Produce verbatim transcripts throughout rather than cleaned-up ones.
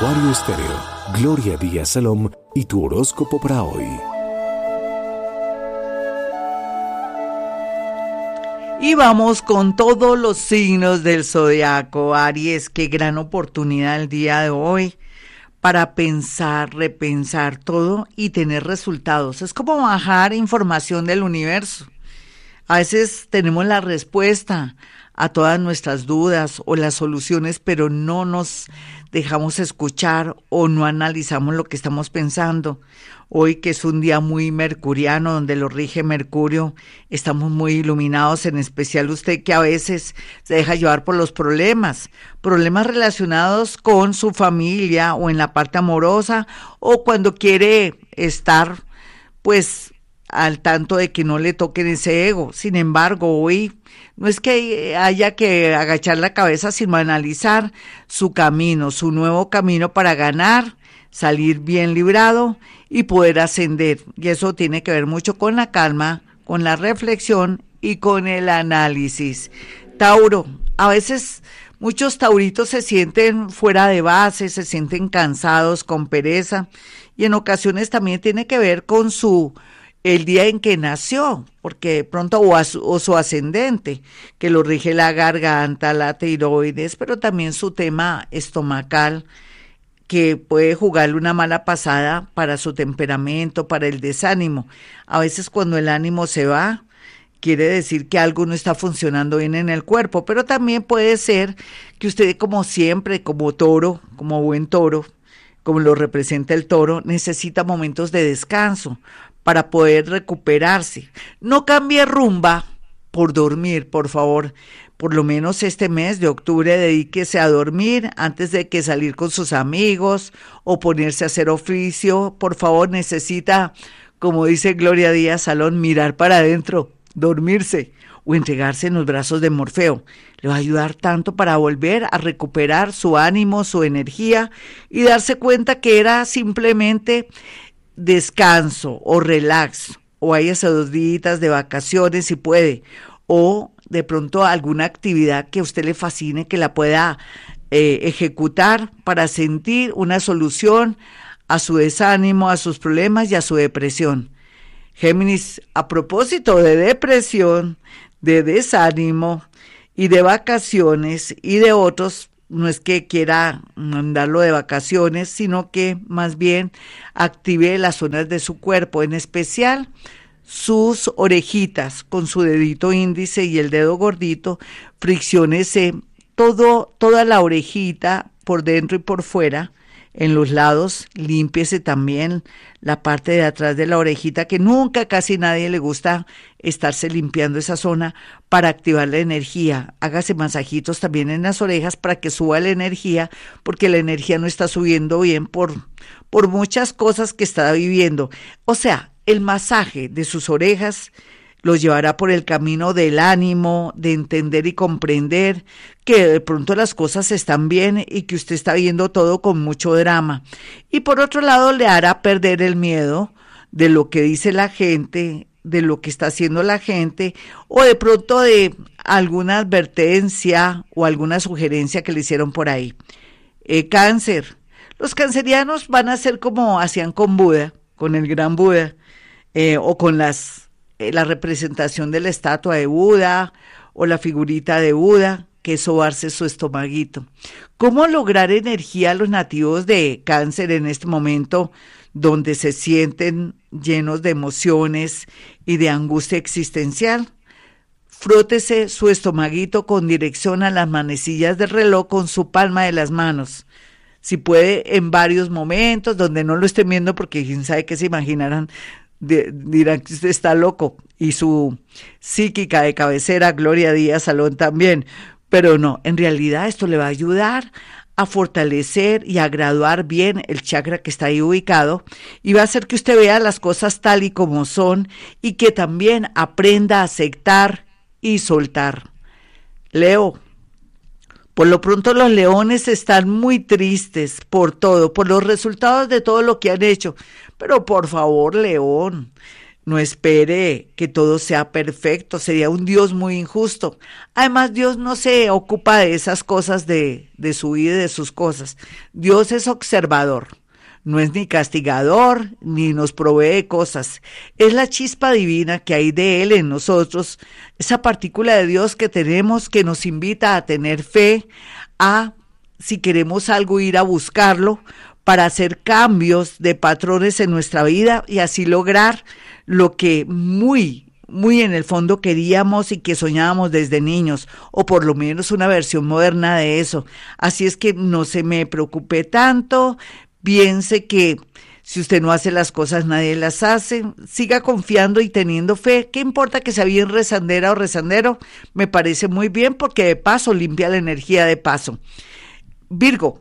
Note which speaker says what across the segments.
Speaker 1: Acuario Estéreo, Gloria Díaz Salom y tu horóscopo para hoy.
Speaker 2: Y vamos con todos los signos del zodiaco. Aries, qué gran oportunidad el día de hoy para pensar, repensar todo y tener resultados. Es como bajar información del universo. A veces tenemos la respuesta a todas nuestras dudas o las soluciones, pero no nos dejamos escuchar o no analizamos lo que estamos pensando. Hoy, que es un día muy mercuriano, donde lo rige Mercurio, estamos muy iluminados, en especial usted que a veces se deja llevar por los problemas, problemas relacionados con su familia o en la parte amorosa, o cuando quiere estar, pues, al tanto de que no le toquen ese ego. Sin embargo, hoy no es que haya que agachar la cabeza, sino analizar su camino, su nuevo camino para ganar, salir bien librado y poder ascender. Y eso tiene que ver mucho con la calma, con la reflexión y con el análisis. Tauro, a veces muchos tauritos se sienten fuera de base, se sienten cansados, con pereza, y en ocasiones también tiene que ver con su el día en que nació, porque de pronto o, a su, o su ascendente, que lo rige la garganta, la tiroides, pero también su tema estomacal, que puede jugarle una mala pasada para su temperamento, para el desánimo. A veces cuando el ánimo se va, quiere decir que algo no está funcionando bien en el cuerpo, pero también puede ser que usted, como siempre, como toro, como buen toro, como lo representa el toro, necesita momentos de descanso para poder recuperarse. No cambie rumba por dormir, por favor. Por lo menos este mes de octubre dedíquese a dormir antes de que salir con sus amigos o ponerse a hacer oficio. Por favor, necesita, como dice Gloria Díaz Salón, mirar para adentro, dormirse o entregarse en los brazos de Morfeo. Le va a ayudar tanto para volver a recuperar su ánimo, su energía y darse cuenta que era simplemente descanso o relax, o váyase dos días de vacaciones si puede, o de pronto alguna actividad que a usted le fascine, que la pueda eh, ejecutar para sentir una solución a su desánimo, a sus problemas y a su depresión. Géminis, a propósito de depresión, de desánimo y de vacaciones y de otros, no es que quiera mandarlo de vacaciones, sino que más bien active las zonas de su cuerpo, en especial sus orejitas, con su dedito índice y el dedo gordito, fricciónese todo, toda la orejita por dentro y por fuera, en los lados, límpiese también la parte de atrás de la orejita, que nunca casi nadie le gusta estarse limpiando esa zona para activar la energía. Hágase masajitos también en las orejas para que suba la energía, porque la energía no está subiendo bien por, por muchas cosas que está viviendo. O sea, el masaje de sus orejas los llevará por el camino del ánimo, de entender y comprender que de pronto las cosas están bien y que usted está viendo todo con mucho drama. Y por otro lado, le hará perder el miedo de lo que dice la gente, de lo que está haciendo la gente, o de pronto de alguna advertencia o alguna sugerencia que le hicieron por ahí. Eh, cáncer. Los cancerianos van a ser como hacían con Buda, con el gran Buda, eh, o con las la representación de la estatua de Buda o la figurita de Buda, que es sobarse su estomaguito. ¿Cómo lograr energía a los nativos de Cáncer en este momento donde se sienten llenos de emociones y de angustia existencial? Frótese su estomaguito con dirección a las manecillas del reloj con su palma de las manos. Si puede, en varios momentos donde no lo estén viendo, porque quién sabe qué se imaginarán, De, dirán que usted está loco, y su psíquica de cabecera, Gloria Díaz Salón, también, pero no, en realidad esto le va a ayudar a fortalecer y a graduar bien el chakra que está ahí ubicado, y va a hacer que usted vea las cosas tal y como son, y que también aprenda a aceptar y soltar. Leo, por lo pronto los leones están muy tristes por todo, por los resultados de todo lo que han hecho. Pero por favor, León, No espere que todo sea perfecto, sería un Dios muy injusto. Además, Dios no se ocupa de esas cosas de, de su vida y de sus cosas. Dios es observador, no es ni castigador, ni nos provee cosas. Es la chispa divina que hay de Él en nosotros, esa partícula de Dios que tenemos que nos invita a tener fe, a, si queremos algo, ir a buscarlo, para hacer cambios de patrones en nuestra vida y así lograr lo que muy, muy en el fondo queríamos y que soñábamos desde niños, o por lo menos una versión moderna de eso. Así es que no se me preocupe tanto, piense que si usted no hace las cosas, nadie las hace, siga confiando y teniendo fe. ¿Qué importa que sea bien rezandera o rezandero? Me parece muy bien porque de paso limpia la energía de paso. Virgo.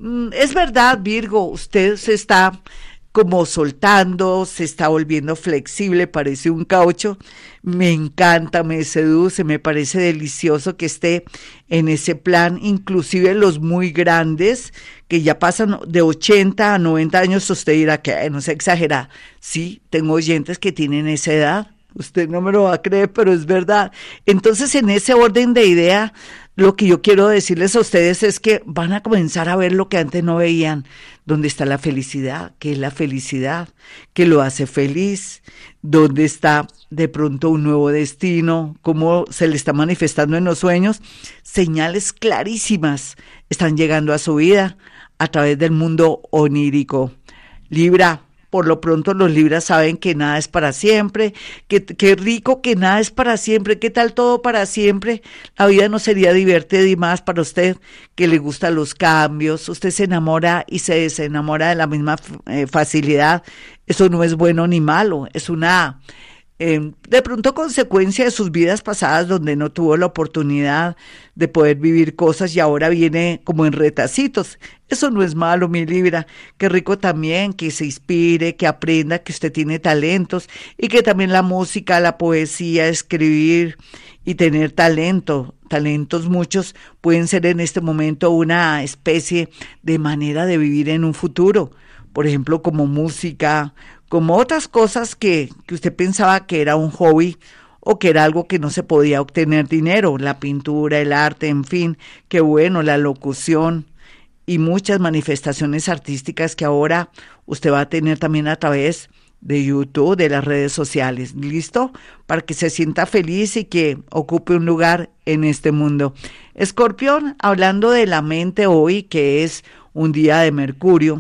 Speaker 2: Es verdad, Virgo, usted se está como soltando, se está volviendo flexible, parece un caucho. Me encanta, me seduce, me parece delicioso que esté en ese plan. Inclusive los muy grandes, que ya pasan de ochenta a noventa años, usted dirá que no se exagera. Sí, tengo oyentes que tienen esa edad. Usted no me lo va a creer, pero es verdad. Entonces, en ese orden de idea, lo que yo quiero decirles a ustedes es que van a comenzar a ver lo que antes no veían. ¿Dónde está la felicidad? ¿Qué es la felicidad? ¿Qué lo hace feliz? ¿Dónde está de pronto un nuevo destino? ¿Cómo se le está manifestando en los sueños? Señales clarísimas están llegando a su vida a través del mundo onírico. Libra. Por lo pronto los Libras saben que nada es para siempre, que qué rico que nada es para siempre, qué tal todo para siempre. La vida no sería divertida y más para usted que le gustan los cambios, usted se enamora y se desenamora de la misma eh, facilidad. Eso no es bueno ni malo, es una eh, de pronto consecuencia de sus vidas pasadas donde no tuvo la oportunidad de poder vivir cosas y ahora viene como en retacitos. Eso no es malo, mi Libra. Qué rico también que se inspire, que aprenda que usted tiene talentos y que también la música, la poesía, escribir y tener talento, talentos muchos, pueden ser en este momento una especie de manera de vivir en un futuro. Por ejemplo, como música, como otras cosas que, que usted pensaba que era un hobby o que era algo que no se podía obtener dinero, la pintura, el arte, en fin, qué bueno, la locución y muchas manifestaciones artísticas que ahora usted va a tener también a través de YouTube, de las redes sociales, ¿listo? Para que se sienta feliz y que ocupe un lugar en este mundo. Escorpión, hablando de la mente hoy, que es un día de Mercurio,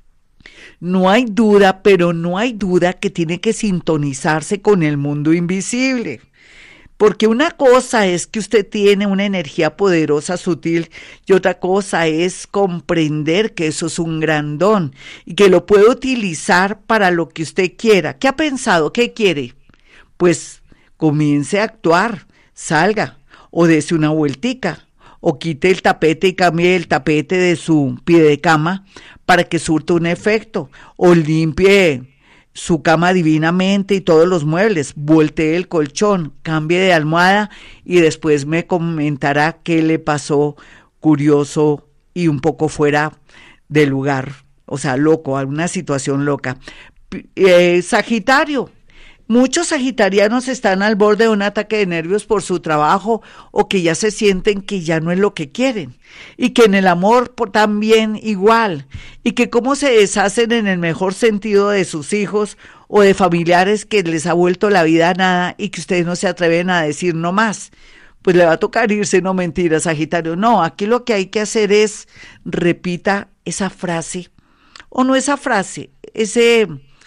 Speaker 2: no hay duda, pero no hay duda que tiene que sintonizarse con el mundo invisible. Porque una cosa es que usted tiene una energía poderosa, sutil, y otra cosa es comprender que eso es un gran don y que lo puede utilizar para lo que usted quiera. ¿Qué ha pensado? ¿Qué quiere? Pues comience a actuar, salga o dése una vueltica o quite el tapete y cambie el tapete de su pie de cama para que surta un efecto o limpie su cama divinamente y todos los muebles, voltee el colchón, cambie de almohada y después me comentará qué le pasó curioso y un poco fuera de lugar, o sea, loco, alguna situación loca. Eh, Sagitario, muchos sagitarianos están al borde de un ataque de nervios por su trabajo o que ya se sienten que ya no es lo que quieren y que en el amor también igual y que cómo se deshacen en el mejor sentido de sus hijos o de familiares que les ha vuelto la vida a nada y que ustedes no se atreven a decir no más. Pues le va a tocar irse, no mentira, Sagitario. No, aquí lo que hay que hacer es repita esa frase o no esa frase, ese...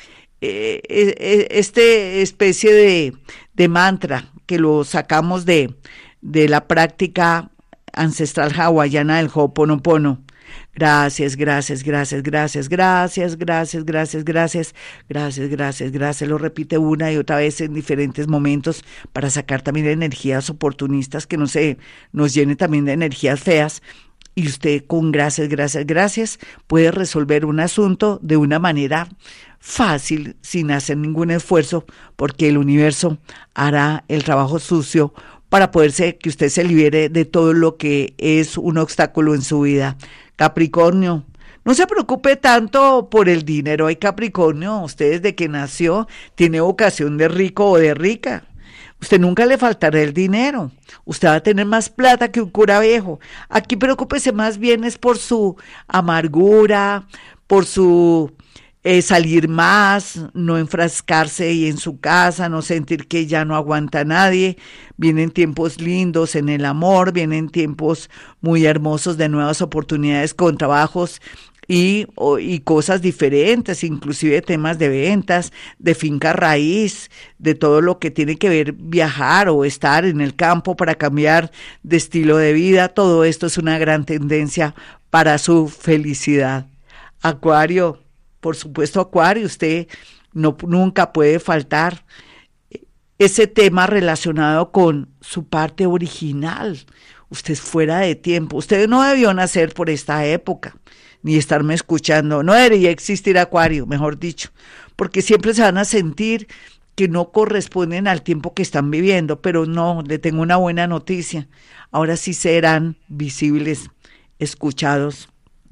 Speaker 2: este especie de, de mantra que lo sacamos de, de la práctica ancestral hawaiana del Ho'oponopono. Gracias, gracias, gracias, gracias, gracias, gracias, gracias, gracias, gracias, gracias, gracias. Lo repite una y otra vez en diferentes momentos para sacar también energías oportunistas que no se nos llenen también de energías feas. Y usted con gracias, gracias, gracias puede resolver un asunto de una manera fácil, sin hacer ningún esfuerzo, porque el universo hará el trabajo sucio para poderse que usted se libere de todo lo que es un obstáculo en su vida. Capricornio, No se preocupe tanto por el dinero. Hay Capricornio, usted desde que nació tiene vocación de rico o de rica. Usted nunca le faltará el dinero. Usted va a tener más plata que un cura viejo. Aquí preocúpese más bien es por su amargura, por su eh, salir más, no enfrascarse ahí en su casa, no sentir que ya no aguanta a nadie. Vienen tiempos lindos en el amor, vienen tiempos muy hermosos de nuevas oportunidades con trabajos y, o, y cosas diferentes, inclusive temas de ventas, de finca raíz, de todo lo que tiene que ver viajar o estar en el campo para cambiar de estilo de vida. Todo esto es una gran tendencia para su felicidad. Acuario, por supuesto, Acuario, usted no, nunca puede faltar ese tema relacionado con su parte original. Usted es fuera de tiempo. Usted no debió nacer por esta época, ni estarme escuchando. No debería existir Acuario, mejor dicho, porque siempre se van a sentir que no corresponden al tiempo que están viviendo. Pero no, le tengo una buena noticia. Ahora sí serán visibles, escuchados,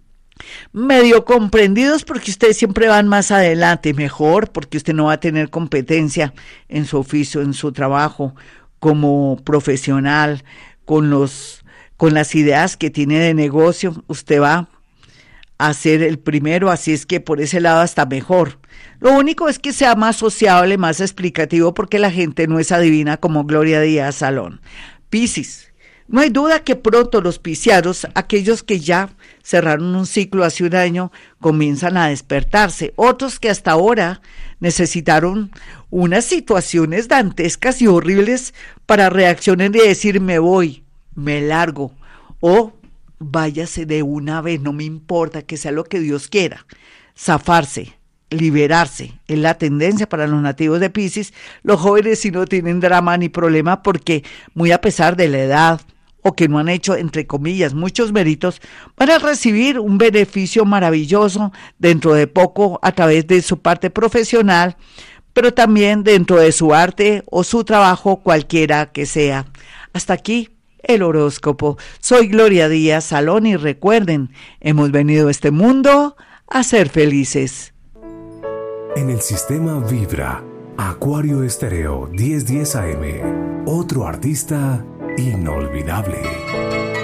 Speaker 2: medio comprendidos, porque ustedes siempre van más adelante, mejor, porque usted no va a tener competencia en su oficio, en su trabajo como profesional, con los, con las ideas que tiene de negocio. Usted va a ser el primero, así es que por ese lado está mejor. Lo único es que sea más sociable, más explicativo, porque la gente no es adivina como Gloria Díaz Salón. Piscis. No hay duda que pronto los piscianos, aquellos que ya cerraron un ciclo hace un año, comienzan a despertarse. Otros que hasta ahora necesitaron unas situaciones dantescas y horribles para reaccionar y decir me voy, me largo o váyase de una vez, no me importa, que sea lo que Dios quiera. Zafarse, liberarse, es la tendencia para los nativos de Piscis. Los jóvenes sí no tienen drama ni problema, porque muy a pesar de la edad, o que no han hecho, entre comillas, muchos méritos, van a recibir un beneficio maravilloso dentro de poco a través de su parte profesional, pero también dentro de su arte o su trabajo, cualquiera que sea. Hasta aquí el horóscopo. Soy Gloria Díaz Salón y recuerden, hemos venido a este mundo a ser felices.
Speaker 1: En el sistema Vibra, Acuario Estéreo diez diez A M, otro artista inolvidable.